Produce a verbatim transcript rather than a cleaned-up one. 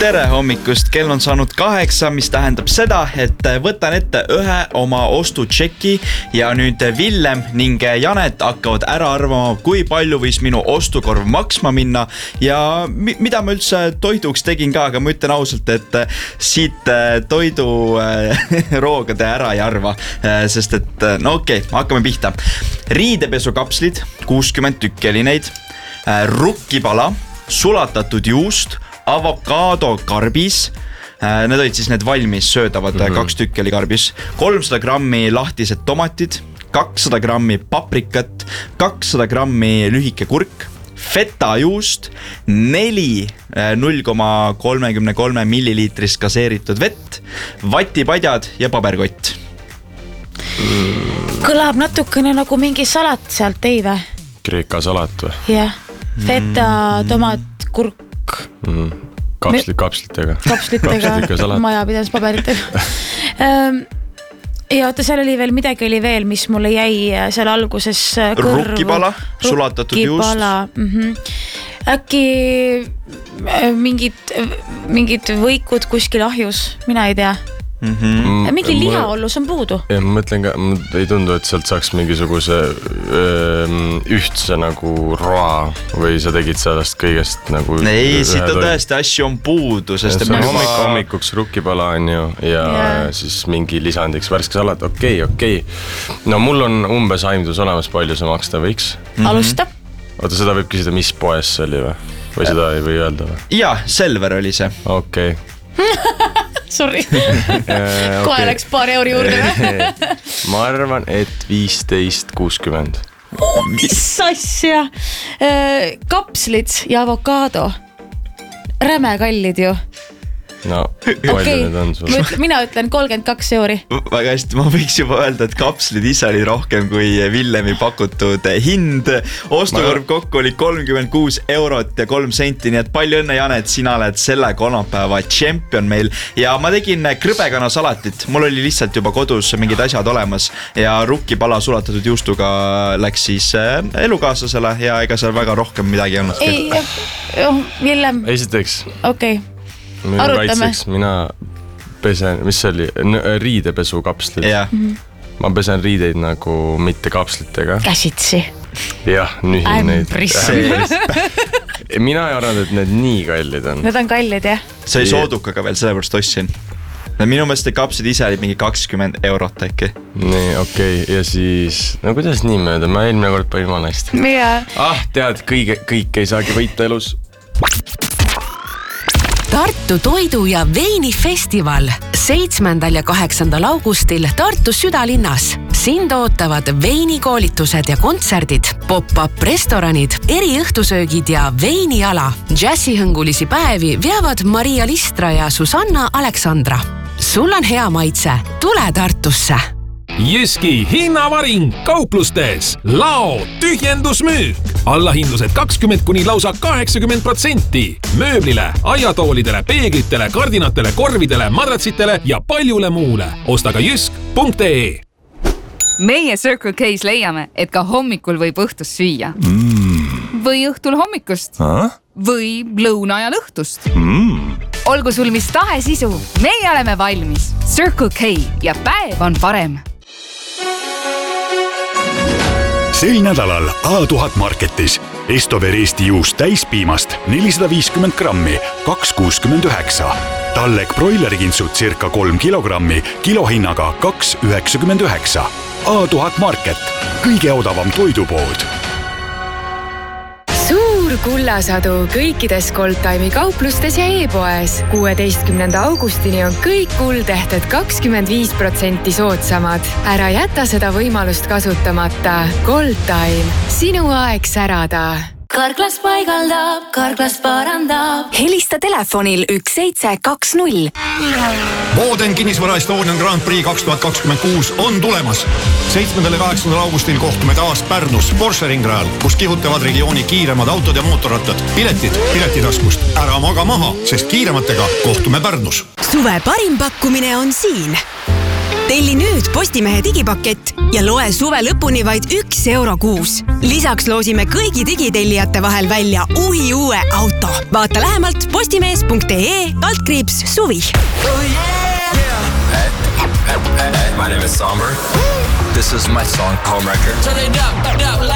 tere hommikust, kell on saanud kaheksa, mis tähendab seda, et võtan ette ühe oma ostutšeki ja nüüd Villem ning Janet hakkavad ära arvama, kui palju võis minu ostukorv maksma minna ja mida ma üldse toiduks tegin ka, aga ma ütlen ausalt, et siit toidu rooga te ära ei arva, sest et no okei, okay, hakkame pihta. Riidepesukapslid, kuuskümmend tükki oli neid, rukkipala, sulatatud juust, avokaado karbis, need olid siis need valmis söödavad, mm-hmm. kaks tükki oli karbis, kolmsada grammi lahtised tomatid, kakssada grammi paprikat, kakssada grammi lühike kurk, feta juust, neli null koma kolmkümmend kolm milliliitrist gaseeritud vett, vatipadjad ja paberkott. Kõlab natukene nagu mingi salat sealt ei või? Kreeka salat või? Jah, feta, tomat, kurk. Mm. Kapslit, kapslitega. Kapslitega, majapidans paberitega. Ja oota, seal oli veel midagi oli veel, mis mulle jäi seal alguses kõrvu. Rukkipala, sulatatud juust. Mm-hmm. Äkki mingid, mingid võikud kuskil ahjus, mina ei tea. Mm-hmm. Mingi lihaollus on puudu. Ja ma mõtlen ka, ei tundu, et sealt saaks mingisuguse öö, ühtse nagu roa või sa tegid sellest kõigest nagu... Ei, siit on tõesti asju on puudu, sest... See on hommik, hommikuks rukkipala on ju ja yeah. Siis mingi lisandiks värske salat, okei, okay, okei okay. No mul on umbes aimdus olemas, palju see maksta võiks. Mm-hmm. Alusta. Oota, seda võib küsida, mis poes see oli või? Või seda ei või öelda või? Jaa, Selver oli see. Okei okay. Sorry. Okay. Kohe läks paar euri juurde. Ma arvan, et viisteist kuuskümmend. Oh, mis asja? Kapslid ja avokaado. Räme kallid ju. No, palju okay. Need on sul? Mina ütlen kolmkümmend kaks euri. Väga hästi, ma võiks juba öelda, et kapslid ise oli rohkem kui Villemi pakutud hind. Ostukorv ma... kokku oli kolmkümmend kuus eurot ja kolm senti, nii et palju õnne, Janet, sina oled selle kolmapäeva tšempion meil. Ja ma tegin krõbekana salatit, mul oli lihtsalt juba kodus mingid asjad olemas ja rukkipala sulatatud juustuga läks siis elukaaslasele ja ega seal väga rohkem midagi ei olnud. Ei, oh, Villem. Esiteks. Okei. Okay. Minu kaitseks mina pesen, mis see oli, riidepesu kapslid. Yeah. Ma pesen riideid nagu mitte kapslitega. Käsitsi. Jah, nühin neid. Mina ei arvanud, et need nii kallid on. Need on kallid, jah. See ei soodukaga veel, sellepärast ostsin. Minu meelest kapslid ise oli mingi kakskümmend eurot äkki. Nii, okei, okay. Ja siis, no kuidas nii mööda, ma eelmine kord panin ma hästi. Mida? Ah, tead, kõige, kõik ei saagi võita elus. Tartu toidu- ja veinifestival seitsmendal ja kaheksandal augustil Tartu südalinnas. Sind ootavad veinikoolitused ja kontserdid, pop-up restoranid, eriõhtusöögid ja veiniala. Jazzihõngulisi päevi veavad Maria Listra ja Susanna Aleksandra. Sul on hea maitse, tule Tartusse. Jyski hinnavaring kauplustes. Lao tühjendusmüük. Allahindlused kakskümmend kuni lausa kaheksakümmend protsenti. Mööblile, aiatoolidele, peeglitele, kardinatele, korvidele, madratsitele ja paljule muule. Osta ka jysk punkt ee. Meie Circle K's leiame, et ka hommikul võib õhtust süüa. Mm. Või õhtul hommikust. Ha? Või lõuna ja õhtust. Mm. Olgu sul mis tahe sisu, meie oleme valmis. Circle K ja päev on parem. Sel nädalal A tuhat Marketis Estover Eesti juust täispiimast nelisada viiskümmend grammi, kaks kuuskümmend üheksa. Tallek broilerikintsud circa kolm kilogrammi, kilohinnaga kaks üheksakümmend üheksa. A tuhat Market, kõige odavam toidupood. Suur kullasadu kõikides Goldtime'i kauplustes ja e-poes. kuueteistkümnenda augustini on kõik kuldehted kakskümmend viis protsenti soodsamad. Ära jäta seda võimalust kasutamata. Goldtime, sinu aeg särada. Karklas paigaldab, Karklas parandab. Helista telefonil üks seitse kaks null. Boden kinnisvara Estonian Grand Prix kaks tuhat kakskümmend kuus on tulemas. seitsmendal ja kaheksandal augustil kohtume taas Pärnus Porsche ringrajal, kus kihutavad regiooni kiiremad autod ja mootorrattad. Piletid piletitaskust. Ära maga maha, sest kiirematega kohtume Pärnus. Suve parim pakkumine on siin. Telli nüüd Postimehe digipakett ja loe suve lõpuni vaid üks euro kuus. Lisaks loosime kõigi digitellijate vahel välja uhi uue auto. Vaata lähemalt postimees punkt ee altkriips suvi. Oh yeah! Hey, hey, hey, hey, my name is Somber. This is my song, Home Record. Turn it up, up, up.